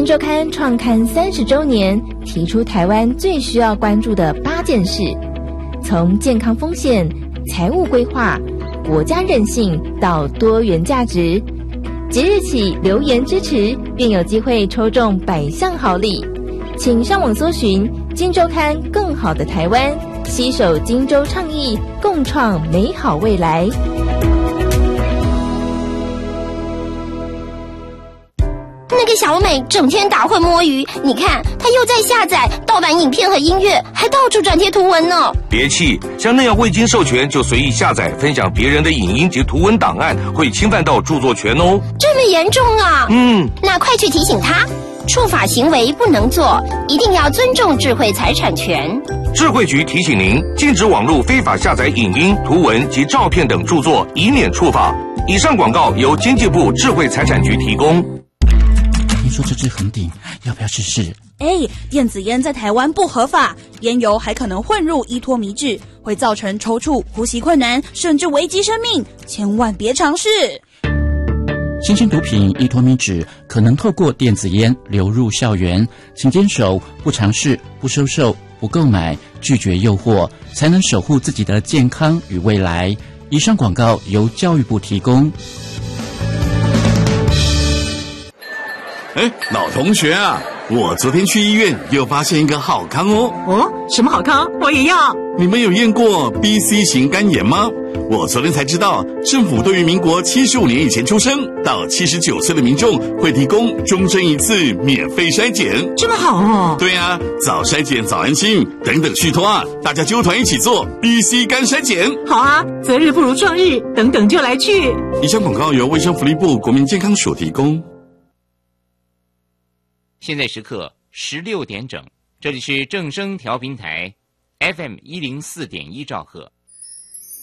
今周刊创刊30周年，提出台湾最需要关注的8件事，从健康风险、财务规划、国家韧性到多元价值。即日起留言支持，便有机会抽中100项好礼。请上网搜寻今周刊更好的台湾，携手今周倡议，共创美好未来。 那个小美整天打混摸鱼，你看她又在下载盗版影片和音乐，还到处转贴图文呢。 别气，像那样未经授权就随意下载分享别人的影音及图文档案，会侵犯到著作权哦。 这么严重啊？那快去提醒她，触法行为不能做，一定要尊重智慧财产权。 智慧局提醒您，禁止网络非法下载影音、图文及照片等著作，以免触法。以上广告由经济部智慧财产局提供。 听说这支横顶，要不要试试？ 电子烟在台湾不合法，烟油还可能混入依托米脂，会造成抽搐、呼吸困难，甚至危及生命，千万别尝试。 新型毒品依托米脂可能透过电子烟流入校园，请坚守不尝试、不收受、不购买、拒绝诱惑，才能守护自己的健康与未来。以上广告由教育部提供。 老同学啊，我昨天去医院又发现一个好康哦。 什么好康？我也要。 你们有验过 BC 型肝炎吗？我昨天才知道，政府对于民国75年以前出生到79岁的民众会提供终身一次免费筛检。 这么好哦。 对啊，早筛检早安心，等等续托啊，大家纠团一起做 BC 肝筛检。 好啊，择日不如撞日，等等就来去。 以上广告由卫生福利部国民健康署提供。 现在时刻16点整，这里是正声调频台 FM104.1兆赫。